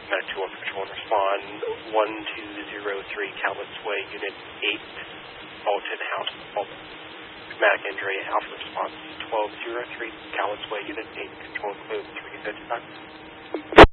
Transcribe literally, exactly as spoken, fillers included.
Medic two one Control and respond. one two zero three Calvert's Way, Unit eight, Alton House. Traumatic injury, Alpha response. twelve zero three Calvert's Way, Unit eight, Control and move three fifty-five.